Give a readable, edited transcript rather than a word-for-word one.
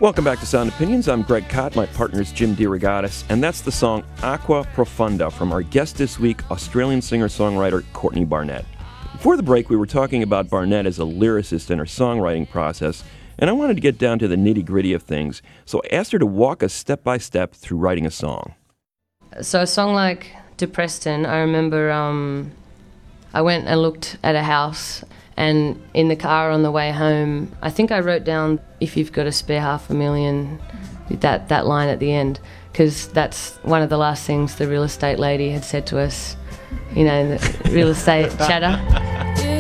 Welcome back to Sound Opinions. I'm Greg Cott. My partner is Jim DeRogatis, and that's the song Aqua Profunda from our guest this week, Australian singer-songwriter Courtney Barnett. Before the break, we were talking about Barnett as a lyricist in her songwriting process, and I wanted to get down to the nitty-gritty of things, so I asked her to walk us step-by-step through writing a song. So a song like Depreston, I remember I went and looked at a house, and in the car on the way home, I think I wrote down, if you've got a spare $500,000, that line at the end, because that's one of the last things the real estate lady had said to us, you know, the real estate chatter.